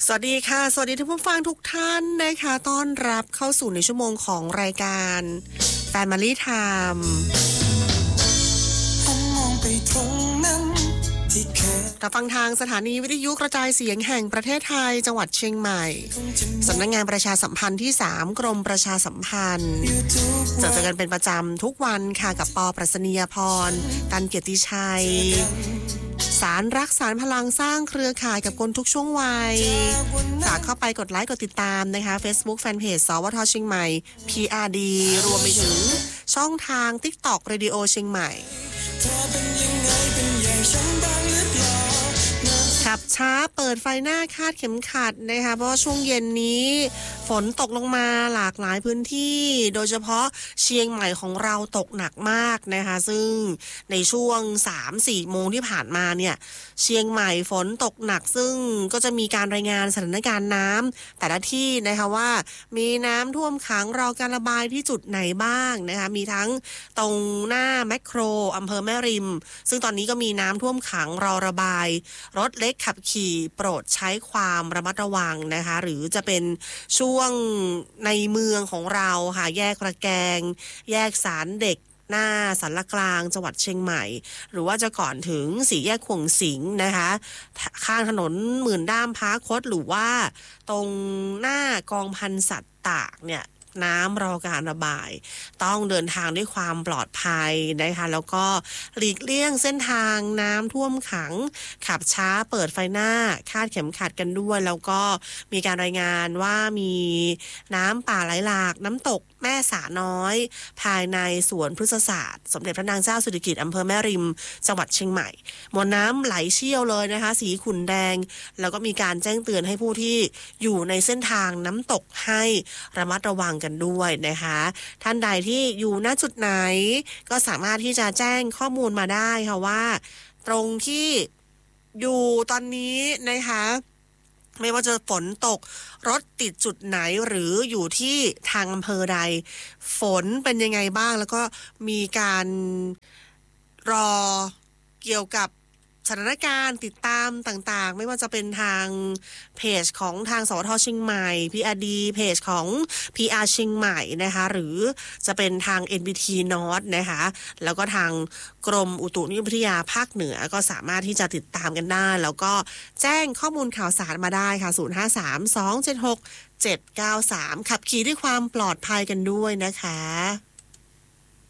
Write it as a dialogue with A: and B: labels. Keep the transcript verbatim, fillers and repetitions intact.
A: สวัสดีค่ะสวัสดีท่านผู้ฟังทุกท่านนะคะต้อนรับเข้าสู่ในชั่วโมงของรายการ Family Time รับฟังทางสถานีวิทยุกระจายเสียงแห่งประเทศไทยจังหวัดเชียงใหม่สำนักงานประชาสัมพันธ์ที่สามกรมประชาสัมพันธ์จะเจอกันเป็นประจำทุกวันค่ะกับปอปรัชนียพรตันเกียรติชัยสารรักสารพลังสร้างเครือข่ายกับคนทุกช่วงวัยฝากเข้าไปกดไลค์กดติดตามนะคะ Facebook Fanpage สวทเชียงใหม่ พี อาร์ ดี รวมไปถึงช่องทาง TikTok Radio เชียงใหม่ขับช้าเปิดไฟหน้าคาดเข็มขัดนะคะเพราะว่าช่วงเย็นนี้ฝนตกลงมาหลากหลายพื้นที่โดยเฉพาะเชียงใหม่ของเราตกหนักมากนะคะซึ่งในช่วง สามถึงสี่ โมงที่ผ่านมาเนี่ยเชียงใหม่ฝนตกหนักซึ่งก็จะมีการรายงานสถานการณ์น้ำแต่ละที่นะคะว่ามีน้ำท่วมขังรอการระบายที่จุดไหนบ้างนะคะมีทั้งตรงหน้าแมคโครอำเภอแม่ริมซึ่งตอนนี้ก็มีน้ำท่วมขังรอระบายรถเล็กขับขี่โปรดใช้ความระมัดระวังนะคะหรือจะเป็นช่วงในเมืองของเราค่ะแยกพระแกงแยกศาลเด็กหน้าศาลกลางจังหวัดเชียงใหม่หรือว่าจะก่อนถึงสี่แยกขวงสิงห์นะคะข้างถนนหมื่นด้ามพระคดหรือว่าตรงหน้ากองพันสัตว์ตากเนี่ยน้ำรอการระบายต้องเดินทางด้วยความปลอดภัยนะคะแล้วก็หลีกเลี่ยงเส้นทางน้ำท่วมขังขับช้าเปิดไฟหน้าคาดเข็มขัดกันด้วยแล้วก็มีการรายงานว่ามีน้ำป่าไหลหลากน้ำตกแม่สาน้อยภายในสวนพฤกษศาสตร์สมเด็จพระนางเจ้าสิริกิติ์อำเภอแม่ริมจังหวัดเชียงใหม่มวลน้ำไหลเชี่ยวเลยนะคะสีขุ่นแดงแล้วก็มีการแจ้งเตือนให้ผู้ที่อยู่ในเส้นทางน้ำตกให้ระมัดระวังกันด้วยนะคะท่านใดที่อยู่ณจุดไหนก็สามารถที่จะแจ้งข้อมูลมาได้ค่ะว่าตรงที่อยู่ตอนนี้นะคะไม่ว่าจะฝนตกรถติดจุดไหนหรืออยู่ที่ทางอำเภอใดฝนเป็นยังไงบ้างแล้วก็มีการรอเกี่ยวกับสถานการณ์ติดตามต่างๆไม่ว่าจะเป็นทางเพจของทางสวทเชียงใหม่ พี อาร์ ดี เพจของ พี อาร์ เชียงใหม่นะคะหรือจะเป็นทาง เอ็น บี ที North นะคะแล้วก็ทางกรมอุตุนิยมวิทยาภาคเหนือก็สามารถที่จะติดตามกันได้แล้วก็แจ้งข้อมูลข่าวสารมาได้ค่ะศูนย์ ห้า สาม สอง เจ็ด หก เจ็ด เก้า สามขับขี่ด้วยความปลอดภัยกันด้วยนะคะ